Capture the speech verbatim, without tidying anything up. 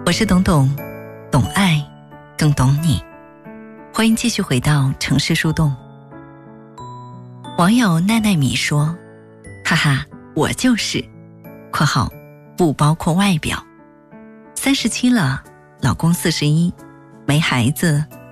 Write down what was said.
我是董董，懂爱，更懂你。欢迎继续回到城市树洞。网友奈奈米说，哈哈，我就是（括号不包括外表）。三十七了，老公四十一，没孩子，